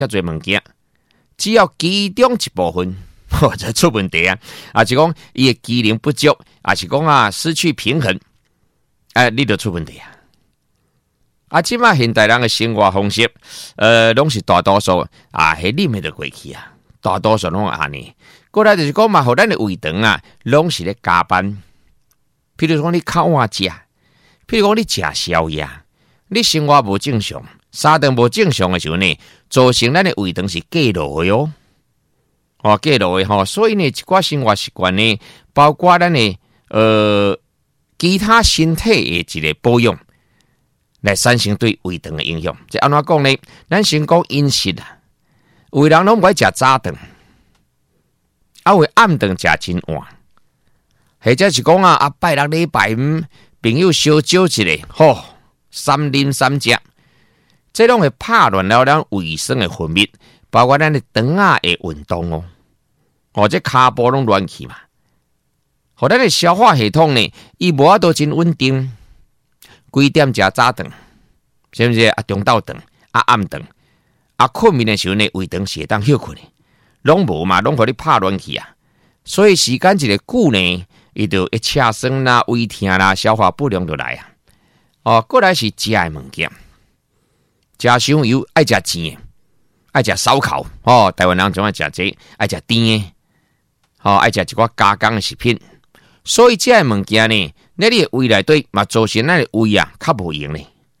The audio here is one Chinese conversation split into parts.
遐侪物件，只要其中一部分，就出问题啊！啊，是讲伊的机能不足，啊是讲失去平衡，你就出问题啊！啊，即马现代人的生活方式，拢是大多数迄啉的就过去啊，大多数拢安尼。过来就是讲嘛，互咱的胃肠拢是咧加班。譬如讲你靠晏食，譬如讲你食宵夜，你生活无正常，三顿无正常的时候呢，造成咱的胃肠是过劳的哦。过劳的吼，所以呢，一寡生活习惯呢，包括咱的其他身体的一个保养，来产生对胃肠的影响。即安怎讲呢？咱先讲饮食啊，有的人拢不爱食早顿，有的暗顿食真晚，或者是讲拜六礼拜五朋友烧酒一个，三啉三食，这拢会拍乱了咱卫生的分泌，包括咱的肠的运动哦，这骹步拢乱去嘛，互咱的消化系统呢，伊无法度真稳定，规点食早顿，是不是中昼顿暗顿困眠的时候呢，胃肠是会当休困的，拢无嘛，拢互你拍乱去啊，所以时间一个久呢，伊就会车酸啦、胃痛啦、消化不良就来啊。过来是食的物件，食伤油，爱食甜的，爱食烧烤台湾人总爱食这，爱食甜的。爱食一寡加工的食品，所以这些物件呢，你的胃内底嘛造成咱的胃较无用呢。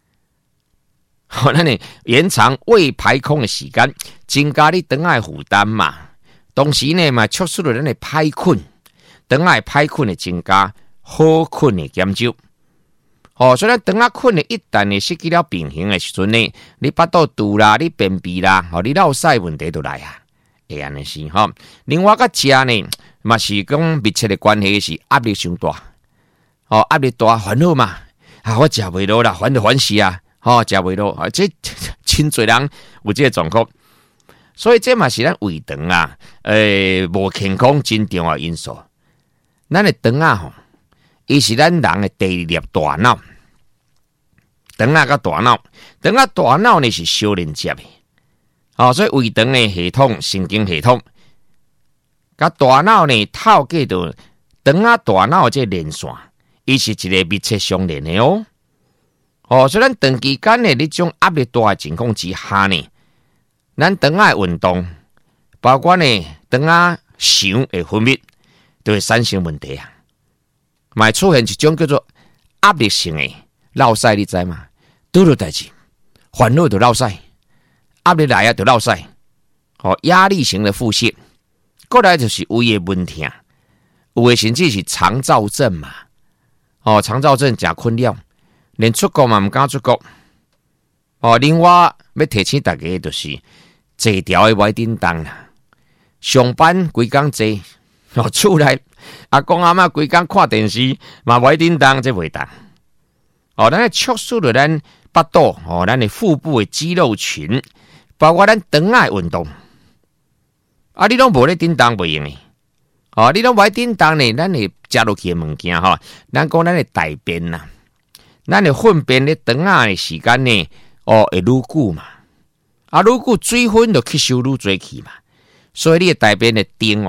咱呢延长胃排空的时间，增加你肠的负担嘛。同时呢嘛，促使了咱的排困，肠的排困的增加，好困的减少。所以咱肠困的一旦呢失去了平衡的时阵呢，你巴肚肚啦，你便秘啦，你落屎问题就来啊。会安尼是哈，另外个食呢，嘛是讲密切的关系是压力伤大，压力大烦恼嘛，我食袂落啦，烦就烦死啊，食袂落，这真侪人有这个状况，所以这嘛是咱胃肠无健康真重要因素。咱的肠伊是咱人的第二粒大脑，肠甲大脑，大脑呢是小连接的。所以胃肠的系统、神经系统，甲大脑呢透过到肠大脑这连线，伊是一个密切相连的哦。所以咱长期间的这种压力大的情况之下呢，咱肠的运动，包括呢肠肠的分泌，都会产生问题啊。嘛出现一种叫做压力性的落屎，你知吗？拄着代志，烦恼就落屎。压力来就落屎，压力型的腹泻，过来就是胃的问题，有的甚至是肠燥症嘛，肠燥症真困扰，连出国嘛唔敢出国，另外要提醒大家就是坐条的歪叮当啦，上班规工坐，厝内阿公阿嬷规工看电视嘛歪叮当，这袂当，咱促使了咱巴肚，咱的腹部的肌肉群。包括咱肠的运动，你拢无咧叮当袂用诶，你拢无叮当呢，咱会食落去诶物件咱讲咱的大便啦，咱的粪便咧肠的时间呢，会愈久嘛，愈久水分就吸收愈多去嘛，所以你的大便的定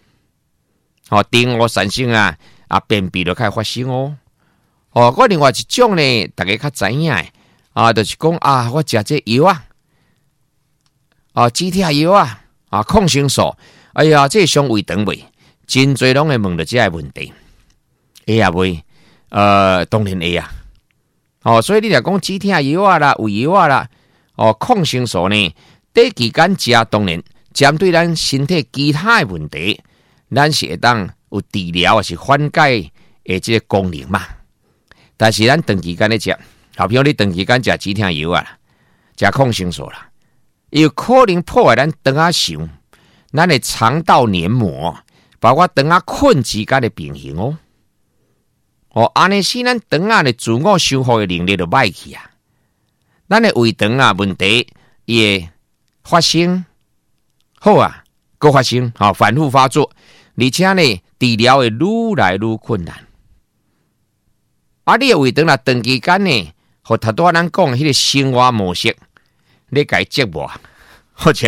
定产生便秘就开始发生我另外一种呢，大家较知影就是讲我食这药止痛药抗生素，哎呀，这伤胃肠胃，真侪拢会问到这个问题，会啊袂？当然会啊。所以你若讲止痛药啦、胃药啦，抗生素呢，短期间食当然针对咱身体其他的问题，咱是会当有治疗还是缓解的这个功能嘛。但是咱长期间咧食，好比如你长期间食止痛药食抗生素啦。有可能破坏咱肠肠，咱的肠道黏膜，包括肠困之间的平衡安尼使咱肠的自我修复的能力就歹去啊。咱的胃肠问题也发生搁发生反复发作，而且呢治疗会愈来愈困难。你的胃肠长期间呢，和头拄咱讲迄个生活模式。你改折磨好，